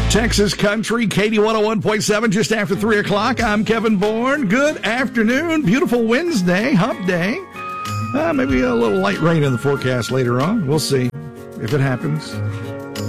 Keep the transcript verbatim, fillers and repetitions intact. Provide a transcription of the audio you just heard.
Texas Country, Katie one oh one point seven, just after three o'clock. I'm Kevin Bourne. Good afternoon. Beautiful Wednesday, hump day. Uh, maybe a little light rain in the forecast later on. We'll see if it happens.